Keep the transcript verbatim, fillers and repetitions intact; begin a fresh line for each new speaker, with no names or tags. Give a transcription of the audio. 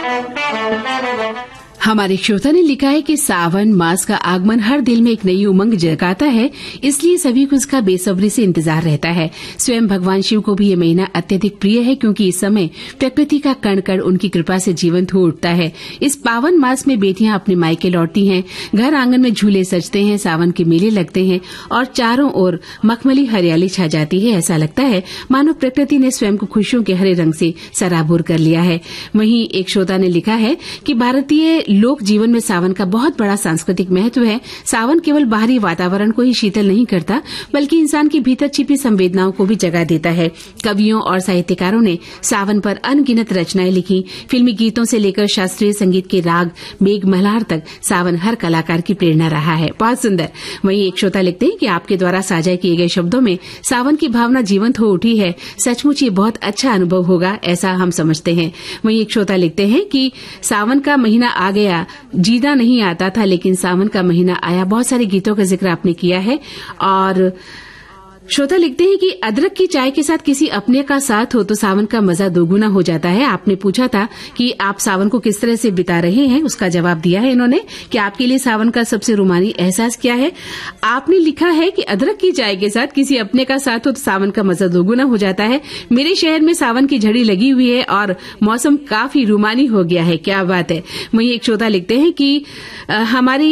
हमारे श्रोता ने लिखा है कि सावन मास का आगमन हर दिल में एक नई उमंग जगाता है, इसलिए सभी को इसका बेसब्री से इंतजार रहता है। स्वयं भगवान शिव को भी ये महीना अत्यधिक प्रिय है, क्योंकि इस समय प्रकृति का कण कण उनकी कृपा से जीवंत हो उठता है। इस पावन मास में बेटियां अपने मायके लौटती हैं, घर आंगन में झूले सजते हैं, सावन के मेले लगते हैं और चारों ओर मखमली हरियाली छा जाती है। ऐसा लगता है मानो प्रकृति ने स्वयं को खुशियों के हरे रंग से सराबोर कर लिया है। वहीं एक श्रोता ने लिखा है कि भारतीय लोक जीवन में सावन का बहुत बड़ा सांस्कृतिक महत्व है। सावन केवल बाहरी वातावरण को ही शीतल नहीं करता, बल्कि इंसान की भीतर छिपी संवेदनाओं को भी जगा देता है। कवियों और साहित्यकारों ने सावन पर अनगिनत रचनाएं लिखी। फिल्मी गीतों से लेकर शास्त्रीय संगीत के राग मेघ मल्हार तक सावन हर कलाकार की प्रेरणा रहा है। बहुत सुंदर। वहीं एक श्रोता लिखते हैं कि आपके द्वारा साझा किए गए शब्दों में सावन की भावना जीवंत हो उठी है। सचमुच ये बहुत अच्छा अनुभव होगा, ऐसा हम समझते हैं। वहीं एक श्रोता लिखते हैं कि सावन का महीना आ गया, जीना नहीं आता था, लेकिन सावन का महीना आया। बहुत सारे गीतों का जिक्र आपने किया है। और श्रोता लिखते हैं कि अदरक की चाय के साथ किसी अपने का साथ हो तो सावन का मजा दोगुना हो जाता है। आपने पूछा था कि आप सावन को किस तरह से बिता रहे हैं, उसका जवाब दिया है इन्होंने कि आपके लिए सावन का सबसे रोमानी एहसास क्या है। आपने लिखा है कि अदरक की चाय के साथ किसी अपने का साथ हो तो सावन का मजा दोगुना हो जाता है। मेरे शहर में सावन की झड़ी लगी हुई है और मौसम काफी रोमानी हो गया है। क्या बात है। वहीं एक श्रोता लिखते हैं कि हमारी